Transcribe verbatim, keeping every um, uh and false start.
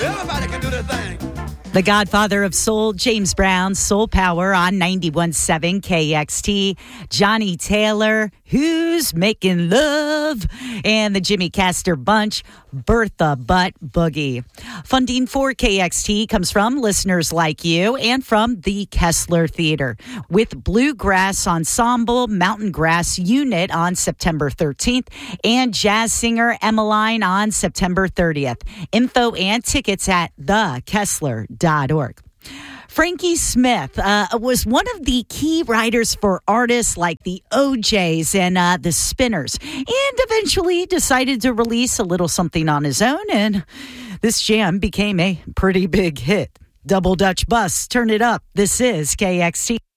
Everybody can do their thing. The godfather of soul, James Brown, Soul Power on ninety-one point seven K X T. Johnny Taylor, Who's Making Love? And the Jimmy Castor Bunch, Bertha Butt Boogie. Funding for K X T comes from listeners like you and from the Kessler Theater with Bluegrass Ensemble Mountain Grass Unit on September thirteenth and jazz singer Emmeline on September thirtieth. Info and tickets at the kessler dot org. Frankie Smith uh, was one of the key writers for artists like the O Js and uh, the Spinners, and eventually decided to release a little something on his own, and this jam became a pretty big hit. Double Dutch Bus, turn it up. This is K X T.